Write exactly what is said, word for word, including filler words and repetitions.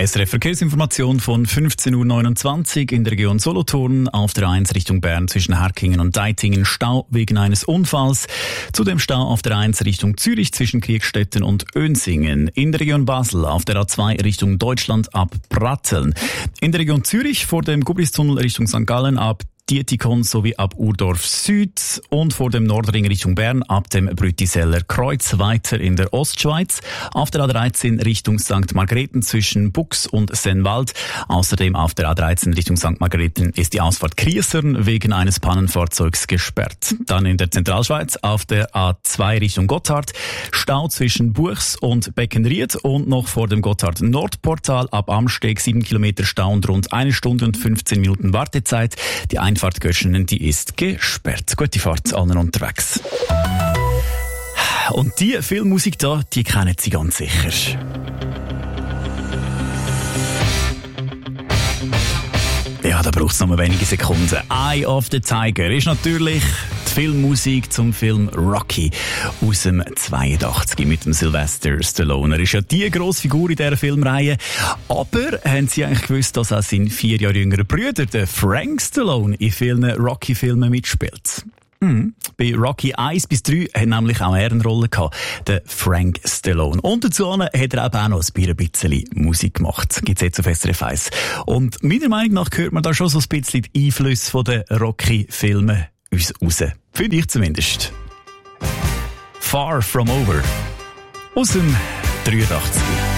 S R F Verkehrsinformation von fünfzehn Uhr neunundzwanzig in der Region Solothurn. Auf der eins Richtung Bern zwischen Herkingen und Deitingen Stau wegen eines Unfalls. Zudem Stau auf der eins Richtung Zürich zwischen Kriegstetten und Önsingen. In der Region Basel auf der A zwei Richtung Deutschland ab Pratteln. In der Region Zürich vor dem Gubristunnel Richtung Sankt Gallen ab Dietikon sowie ab Urdorf Süd und vor dem Nordring Richtung Bern ab dem Brütiseller Kreuz weiter in der Ostschweiz. Auf der A dreizehn Richtung Sankt Margrethen zwischen Bux und Sennwald. Außerdem auf der A dreizehn Richtung Sankt Margrethen ist die Ausfahrt Kriessern wegen eines Pannenfahrzeugs gesperrt. Dann in der Zentralschweiz auf der A zwei Richtung Gotthard Stau zwischen Buchs und Beckenried und noch vor dem Gotthard Nordportal ab Amsteg sieben Kilometer Stau und rund eine Stunde und fünfzehn Minuten Wartezeit. Die Einfahrt Göschenen, die ist gesperrt. Gute Fahrt allen unterwegs. Und die Filmmusik da, die kennen Sie ganz sicher. Ja, da braucht es noch mal wenige Sekunden. Eye of the Tiger ist natürlich die Filmmusik zum Film Rocky aus dem zweiundachtzig mit dem Sylvester Stallone. Er ist ja die grosse Figur in dieser Filmreihe. Aber haben Sie eigentlich gewusst, dass auch sein vier Jahre jüngerer Bruder, der Frank Stallone, in vielen Rocky-Filmen mitspielt? Mhm. Bei Rocky eins bis drei hat nämlich auch er eine Rolle gehabt, der Frank Stallone. Und dazu hat er aber auch noch ein bisschen Musik gemacht. Gibt's jetzt auf S R F eins. Und meiner Meinung nach hört man da schon so ein bisschen die Einflüsse von den Rocky-Filmen uns raus. Finde ich zumindest. Far From Over. Aus dem dreiundachtzig.